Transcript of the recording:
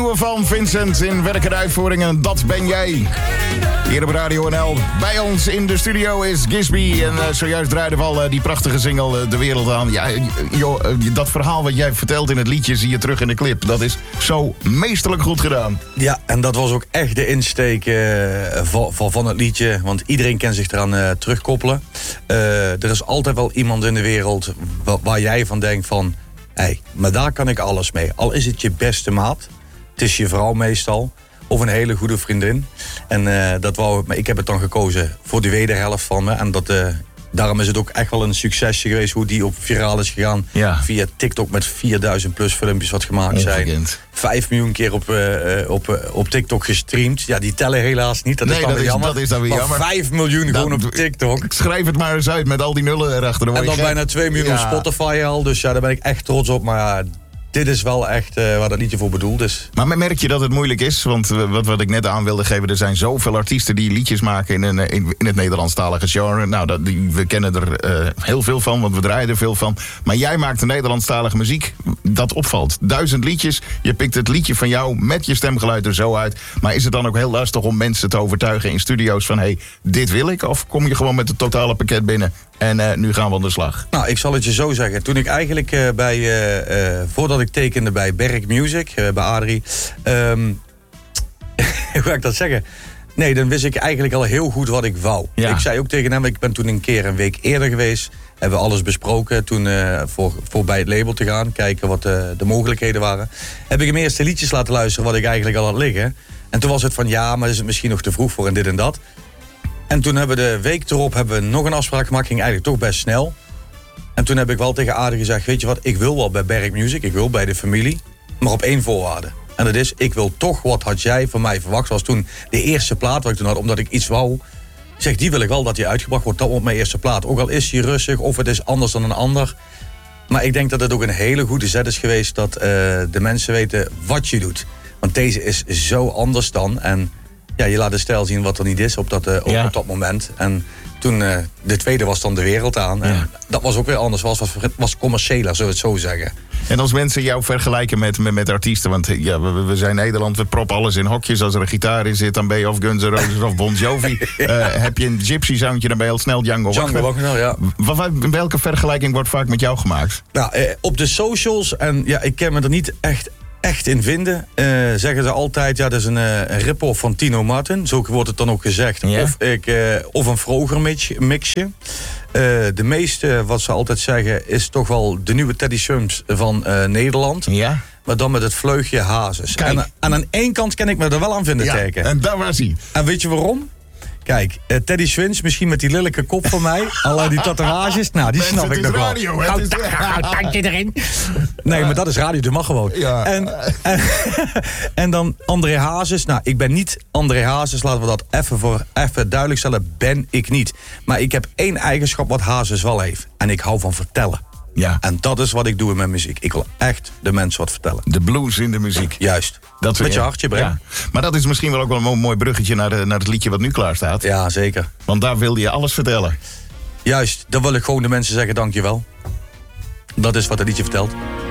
nieuwe van Vincent in werk en uitvoering en Dat Ben Jij. Hier op Radio NL. Bij ons in de studio is Gisby. En zojuist draaiden we al die prachtige single De Wereld aan. Ja, joh, dat verhaal wat jij vertelt in het liedje zie je terug in de clip. Dat is zo meesterlijk goed gedaan. Ja, en dat was ook echt de insteek van het liedje. Want iedereen kan zich eraan terugkoppelen. Er is altijd wel iemand in de wereld waar jij van denkt van... Hé, maar daar kan ik alles mee. Al is het je beste maat. Het is je vrouw meestal. Of een hele goede vriendin. En maar ik heb het dan gekozen voor de wederhelft van me. En daarom is het ook echt wel een succesje geweest hoe die op viraal is gegaan. Ja. Via TikTok met 4000 plus filmpjes wat gemaakt zijn. 5 miljoen keer op TikTok gestreamd. Ja, die tellen helaas niet. Dat is dan weer jammer. 5 miljoen gewoon op TikTok. Schrijf het maar eens uit met al die nullen erachter. En dan bijna 2 miljoen op Spotify al. Dus ja, daar ben ik echt trots op. Maar dit is wel echt waar dat liedje voor bedoeld is. Maar merk je dat het moeilijk is? Want wat ik net aan wilde geven... er zijn zoveel artiesten die liedjes maken in het Nederlandstalige genre. Nou, we kennen er heel veel van, want we draaien er veel van. Maar jij maakt de Nederlandstalige muziek dat opvalt. 1000 liedjes, je pikt het liedje van jou met je stemgeluid er zo uit. Maar is het dan ook heel lastig om mensen te overtuigen in studio's van... hey, dit wil ik? Of kom je gewoon met het totale pakket binnen... En nu gaan we aan de slag? Nou, ik zal het je zo zeggen. Toen ik eigenlijk voordat ik tekende bij Berk Music, bij Adrie... hoe ga ik dat zeggen? Nee, dan wist ik eigenlijk al heel goed wat ik wou. Ja. Ik zei ook tegen hem, ik ben toen een keer een week eerder geweest... hebben we alles besproken toen voor bij het label te gaan... kijken wat de mogelijkheden waren. Heb ik hem eerst de liedjes laten luisteren wat ik eigenlijk al had liggen. En toen was het van, ja, maar is het misschien nog te vroeg voor en dit en dat... En toen hebben we de week erop nog een afspraak gemaakt. Ging eigenlijk toch best snel. En toen heb ik wel tegen Adrie gezegd... weet je wat, ik wil wel bij Berk Music. Ik wil bij de familie. Maar op 1 voorwaarde. En dat is, ik wil toch wat had jij van mij verwacht. Zoals toen de eerste plaat wat ik toen had. Omdat ik iets wou. Ik zeg, die wil ik wel dat die uitgebracht wordt. Dat wordt mijn eerste plaat. Ook al is die rustig of het is anders dan een ander. Maar ik denk dat het ook een hele goede zet is geweest. Dat de mensen weten wat je doet. Want deze is zo anders dan... En ja, je laat de stijl zien wat er niet is op dat moment. En toen, de tweede was dan De Wereld aan. En dat was ook weer anders. Was commerciëler, zullen we het zo zeggen. En als mensen jou vergelijken met artiesten... want ja, we zijn Nederland, we proppen alles in hokjes. Als er een gitaar in zit, dan ben je of Guns N' Roses of Bon Jovi. Heb je een gypsy soundje, dan ben je heel snel Django Wagner. Ja. Welke vergelijking wordt vaak met jou gemaakt? Nou, op de socials, en ja, ik ken me er niet echt in vinden, zeggen ze altijd... ja, dat is een rip-off van Tino Martin. Zo wordt het dan ook gezegd. Yeah. Of een vroeger mixje. De meeste, wat ze altijd zeggen... is toch wel de nieuwe Teddy Swims van Nederland. Ja. Maar dan met het vleugje Hazes. En aan één kant kan ik me er wel aan vinden kijken. En daar was hij. En weet je waarom? Kijk, Teddy Swins, misschien met die lelijke kop van mij. Allerlei die tatoeages. Nou, die snap ik nog wel. Radio, tandje erin. Nee, maar dat is radio, dat mag gewoon. Ja. En dan André Hazes. Nou, ik ben niet André Hazes. Laten we dat even duidelijk stellen. Ben ik niet. Maar ik heb 1 eigenschap wat Hazes wel heeft. En ik hou van vertellen. Ja. En dat is wat ik doe in mijn muziek. Ik wil echt de mensen wat vertellen. De blues in de muziek. Juist. Dat met je hartje, Brem. Ja. Maar dat is misschien wel ook wel een mooi bruggetje naar het liedje wat nu klaar staat. Ja, zeker. Want daar wilde je alles vertellen. Juist. Dan wil ik gewoon de mensen zeggen dankjewel. Dat is wat het liedje vertelt.